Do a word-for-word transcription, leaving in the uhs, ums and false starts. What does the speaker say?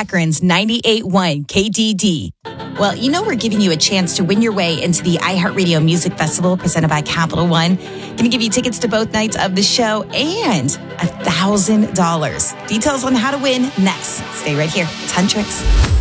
Akron's ninety-eight point one K D D. Well, you know we're giving you a chance to win your way into the iHeartRadio Music Festival presented by Capital One. Going to give you tickets to both nights of the show and one thousand dollars. Details on how to win next. Stay right here. It's Huntrix.